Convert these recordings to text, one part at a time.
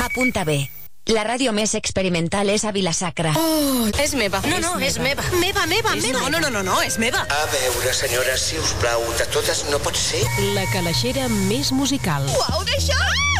Apunta bé. La ràdio més experimental és a Vila-sacra. Oh, és meva. No, és meva. Meva. No, és meva. A veure, senyora, si us plau, de totes no pot ser. La calaixera més musical. Uau, d'això!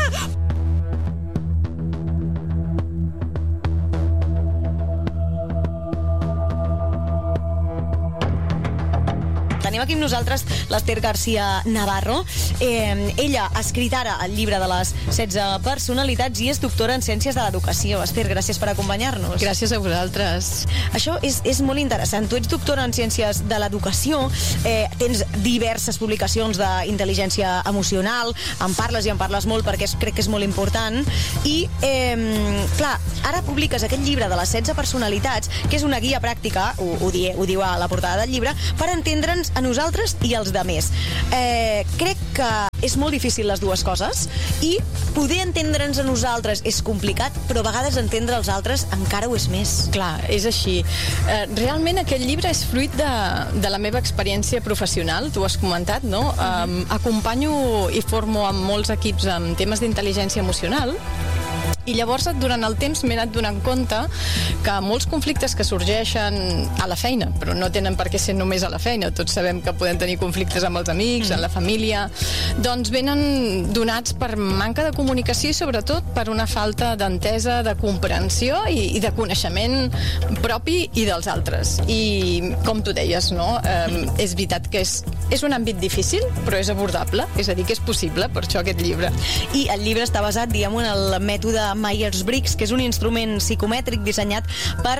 Tenim aquí amb nosaltres l'Ester García Navarro. Ella ha escrit ara el llibre de les 16 personalitats i és doctora en Ciències de l'Educació. Ester, gràcies per acompanyar-nos. Gràcies a vosaltres. Això és molt interessant. Tu ets doctora en Ciències de l'Educació, tens diverses publicacions d'intel·ligència emocional, en parles molt perquè crec que és molt important. I, clar, ara publiques aquest llibre de les 16 personalitats, que és una guia pràctica, ho diu a la portada del llibre, per entendre'ns a nosaltres i als demés. Crec que és molt difícil les dues coses i poder entendre'ns a nosaltres és complicat, però a vegades entendre els altres encara ho és més. Clar, és així. Realment aquest llibre és fruit de la meva experiència professional, tu has comentat, no? Acompanyo i formo amb molts equips amb temes d'intel·ligència emocional. I llavors, durant el temps, m'he anat donant compte que molts conflictes que sorgeixen a la feina, però no tenen per què ser només a la feina, tots sabem que podem tenir conflictes amb els amics, en la família, doncs venen donats per manca de comunicació i sobretot per una falta d'entesa, de comprensió i de coneixement propi i dels altres. I com tu deies, no? És veritat que és un àmbit difícil, però és abordable, és a dir, que és possible, per això aquest llibre. I el llibre està basat, diguem, en el mètode Myers-Briggs, que és un instrument psicomètric dissenyat per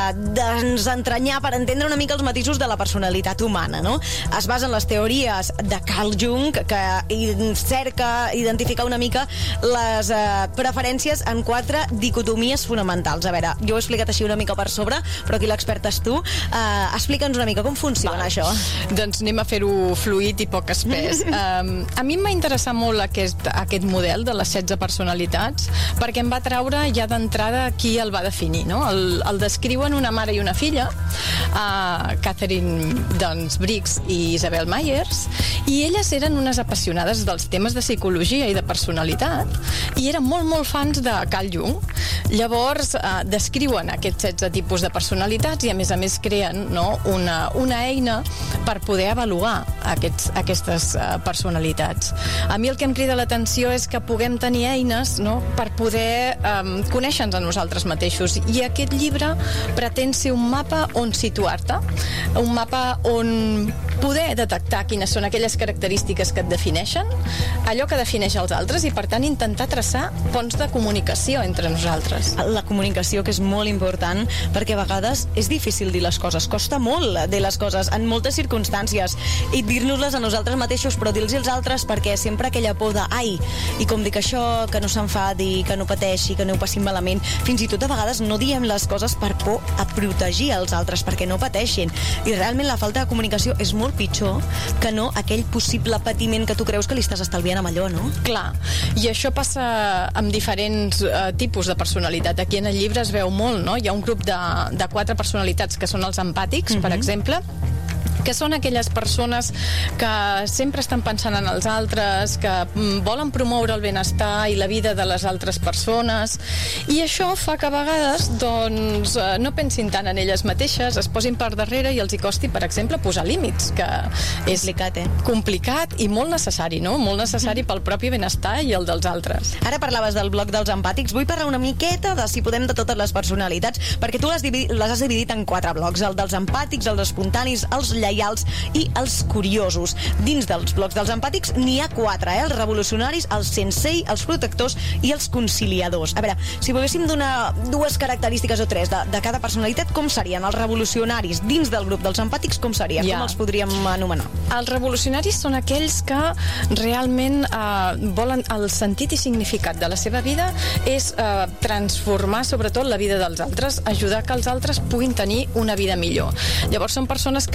desentranyar, per entendre una mica els matisos de la personalitat humana, no? Es basa en les teories de Carl Jung, que cerca identificar una mica les preferències en 4 dicotomies fonamentals. A veure, jo ho he explicat així una mica per sobre, però aquí l'expert és tu. Explica'ns una mica com funciona això. Doncs anem a fer-ho fluid i poc espès. A mi m'ha interessat molt aquest model de les 16 personalitats, perquè em va treure ja d'entrada qui el va definir, no? El descriuen una mare i una filla, Catherine Briggs i Isabel Myers, i elles eren unes apassionades dels temes de psicologia i de personalitat i eren molt fans de Carl Jung. Llavors descriuen aquests 16 tipus de personalitats i a més creen, no, una eina per poder avaluar aquestes personalitats. A mi el que em crida l'atenció és que puguem tenir eines, no, per poder conèixer-nos a nosaltres mateixos, i aquest llibre pretén ser un mapa on situar-te, un mapa on poder detectar quines són aquelles característiques que et defineixen, allò que defineix els altres, i per tant intentar traçar ponts de comunicació entre nosaltres. La comunicació, que és molt important, perquè a vegades és difícil dir les coses, costa molt dir les coses en moltes circumstàncies, i dir-nos-les a nosaltres mateixos, però dir-los als altres, perquè sempre aquella por de ai, i com dic això, que no s'enfadi, que no pateixi, que no ho passin malament. Fins i tot a vegades no diem les coses per por a protegir els altres, perquè no pateixin. I realment la falta de comunicació és molt pitjor que no aquell possible patiment que tu creus que li estàs estalviant amb allò, no? Clar, i això passa amb diferents tipus de personalitat. Aquí en el llibre es veu molt, no? Hi ha un grup de 4 personalitats que són els empàtics, per exemple, que són aquelles persones que sempre estan pensant en els altres, que volen promoure el benestar i la vida de les altres persones, i això fa que a vegades doncs, no pensin tant en elles mateixes, es posin per darrere i els hi costi, per exemple, posar límits, que és complicat i molt necessari, no? Molt necessari pel propi benestar i el dels altres. Ara parlaves del bloc dels empàtics, vull parlar una miqueta de, si podem, de totes les personalitats, perquè tu les has dividit en 4 blocs, el dels empàtics, els espontanis, els lleials i els curiosos. Dins dels blocs dels empàtics n'hi ha 4, els revolucionaris, els sensei, els protectors i els conciliadors. A veure, si volguéssim donar 2 característiques o 3 de cada personalitat, com serien els revolucionaris dins del grup dels empàtics? Com serien? Com els podríem anomenar? Els revolucionaris són aquells que realment volen el sentit i significat de la seva vida és transformar sobretot la vida dels altres, ajudar que els altres puguin tenir una vida millor. Llavors són persones que no es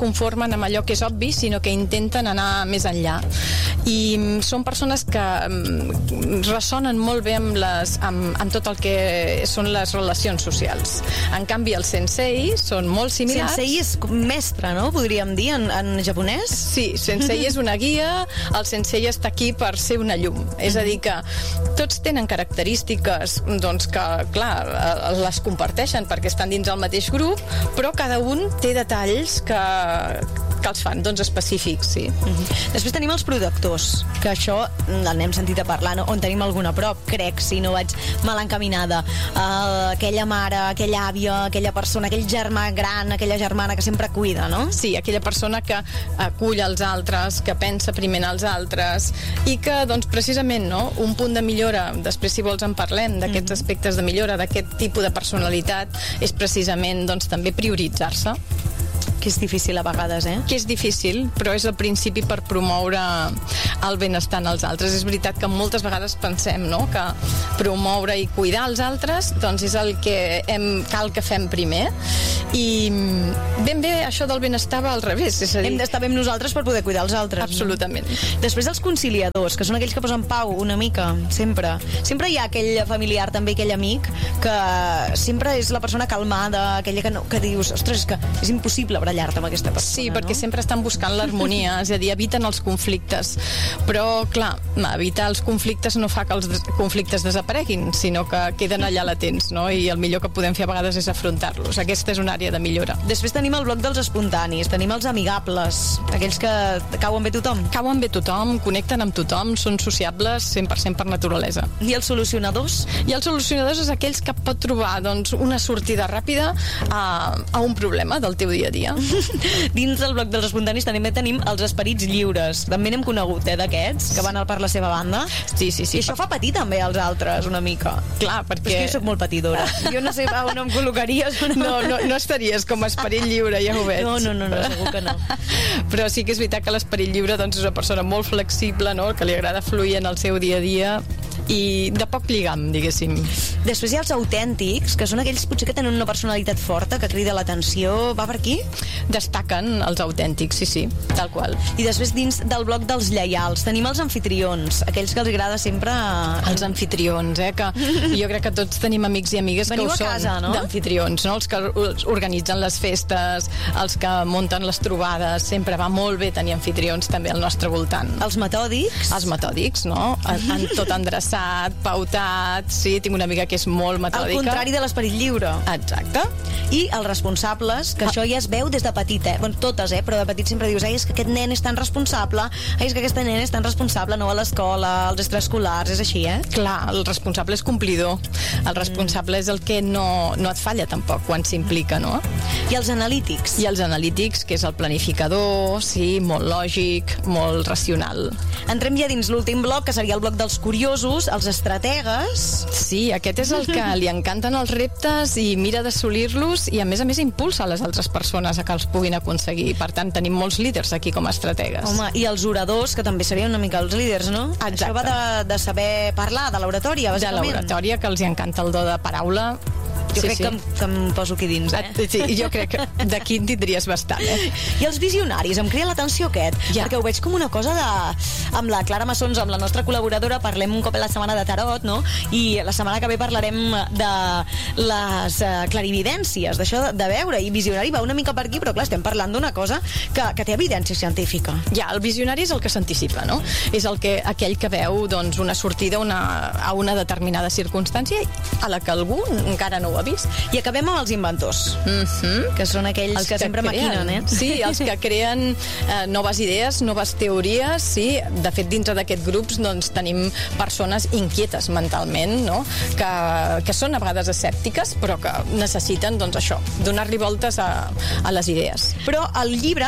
conformen amb allò que és obvi, sinó que intenten anar més enllà. I són persones que ressonen molt bé amb tot el que són les relacions socials. En canvi, els sensei són molt similars. Sensei és mestre, no? Podríem dir, en japonès? Sí, sensei és una guia, el sensei està aquí per ser una llum. És a dir, que tots tenen característiques doncs, que, clar, les comparteixen perquè estan dins el mateix grup, però cada un té detalls que els fan doncs, específics, sí. Després tenim els protectors, que això n'hem sentit a parlar, no? On tenim alguna prop, crec, si no vaig mal encaminada. Aquella mare, aquella àvia, aquella persona, aquell germà gran, aquella germana que sempre cuida, no? Sí, aquella persona que acull els altres, que pensa primer en els altres i que, doncs, precisament, no? Un punt de millora, després si vols en parlem, d'aquests aspectes de millora, d'aquest tipus de personalitat, és precisament, doncs, també prioritzar-se. Que és difícil a vegades, eh? Que és difícil, però és el principi per promoure el benestar en els altres. És veritat que moltes vegades pensem, no?, que promoure i cuidar els altres doncs és el que cal que fem primer, i ben bé això del benestar va al revés, és a dir... Hem d'estar bé amb nosaltres per poder cuidar els altres. Absolutament. No? Després els conciliadors, que són aquells que posen pau una mica, sempre. Sempre hi ha aquell familiar, també aquell amic, que sempre és la persona calmada, aquella que dius, ostres, és que és impossible barallar-te amb aquesta persona, sí, perquè no? sempre estan buscant l'harmonia, és a dir, eviten els conflictes. Però, clar, evitar els conflictes no fa que els conflictes desapareguin, sinó que queden allà latents, no? I el millor que podem fer a vegades és afrontar-los. Aquesta és una àrea de millora. Després tenim el bloc dels espontanis, tenim els amigables, aquells que cauen bé tothom. Cauen bé tothom, connecten amb tothom, són sociables 100% per naturalesa. I els solucionadors? I els solucionadors és aquells que pot trobar doncs, una sortida ràpida a un problema del teu dia a dia. Dins del bloc dels espontanis també tenim els esperits lliures. També n'hem conegut, d'aquests, que van per la seva banda. Sí. I això fa patir també als altres, una mica. Clar, perquè... Però és que jo soc molt patidora. Jo no sé on em col·locaries. No estaries com a esperit lliure, ja ho veig. No, segur que no. Però sí que és veritat que l'esperit lliure doncs, és una persona molt flexible, no?, que li agrada fluir en el seu dia a dia i de poc lligam, diguéssim. Després hi ha els autèntics, que són aquells potser que tenen una personalitat forta, que crida l'atenció. Va per aquí? Destaquen els autèntics, sí, tal qual. I després dins del bloc dels lleials tenim els anfitrions, aquells que els agrada sempre... Els anfitrions, que jo crec que tots tenim amics i amigues que ho són, casa, no? D'anfitrions, no? Els que organitzen les festes, els que munten les trobades, sempre va molt bé tenir anfitrions també al nostre voltant. Els metòdics? Els metòdics, no? En tot endreçat, pautat, sí, tinc una amiga que és molt metòdica. Al contrari de l'esperit lliure. Exacte. I els responsables, que això ja es veu des de petit, Bueno, totes, però de petit sempre dius, és que aquest nen és tan responsable, és que aquesta nena és tan responsable, no a l'escola, als extraescolars, és així, Clar, el responsable és complidor. El responsable és el que no et falla tampoc quan s'implica, no? I els analítics? I els analítics, que és el planificador, sí, molt lògic, molt racional. Entrem ja dins l'últim bloc, que seria el bloc dels curiosos, els estrategues. Sí, aquest és el que li encanten els reptes i mira d'assolir-los i a més impulsa les altres persones a que els puguin aconseguir. Per tant, tenim molts líders aquí com a estrategues. Home, i els oradors, que també serien una mica els líders, no? Exacte. Això va de saber parlar, de l'oratòria, bàsicament. De l'oratòria, que els hi encanta el do de paraula. Jo crec que em poso aquí dins, Sí, jo crec que d'aquí en tindries bastant, I els visionaris, em crea l'atenció aquest, perquè ho veig com una cosa de... Amb la Clara Massons, amb la nostra col·laboradora, parlem un cop a la setmana de tarot, no? I la setmana que ve parlarem de les clarividències, d'això de veure, i visionari va una mica per aquí, però clar, estem parlant d'una cosa que té evidència científica. Ja, el visionari és el que s'anticipa, no? És aquell que veu doncs, una sortida a una determinada circumstància a la que algú encara no ho ha vist. I acabem amb els inventors, que són aquells que sempre maquinen, Sí, els que creen noves idees, noves teories, sí. De fet, dintre d'aquests grups doncs, tenim persones inquietes mentalment, no? Que són a vegades escèptiques, però que necessiten, doncs, això, donar-li voltes a les idees. Però el llibre,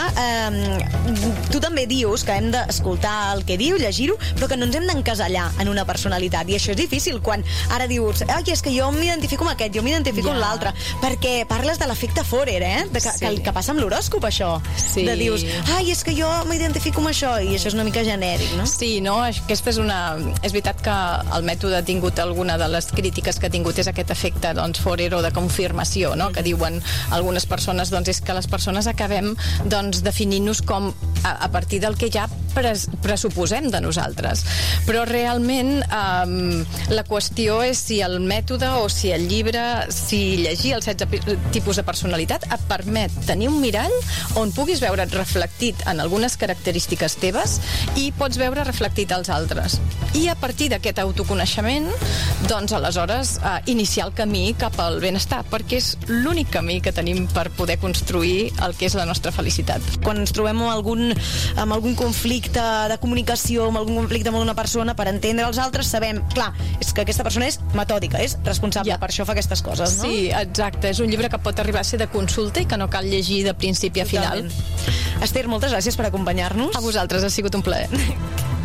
tu també dius que hem d'escoltar el que diu, llegir-ho, però que no ens hem d'encasellar en una personalitat, i això és difícil quan ara dius, és que jo m'identifico amb aquest, jo m'identifico m'identifico amb l'altre. Perquè parles de l'efecte Forer, que passa amb l'horòscop, això. Sí. De dius, és que jo m'identifico amb això, i això és una mica genèric, no? Sí, no? Aquesta és veritat que el mètode ha tingut alguna de les crítiques que ha tingut és aquest efecte, doncs, Forer o de confirmació, no? Que diuen algunes persones, doncs, és que les persones acabem, doncs, definint-nos com a partir del que ja pressuposem de nosaltres. Però realment la qüestió és si el mètode o si el llibre, si llegir els 16 tipus de personalitat et permet tenir un mirall on puguis veure't reflectit en algunes característiques teves i pots veure reflectit als altres. I a partir d'aquest autoconeixement, doncs aleshores iniciar el camí cap al benestar, perquè és l'únic camí que tenim per poder construir el que és la nostra felicitat. Quan ens trobem amb algun conflicte de comunicació, amb algun conflicte amb una persona, per entendre els altres, sabem, clar, és que aquesta persona és metòdica, és responsable, per això fa aquestes coses, no? Sí, exacte. És un llibre que pot arribar a ser de consulta i que no cal llegir de principi a final. Esther, moltes gràcies per acompanyar-nos. A vosaltres, ha sigut un plaer.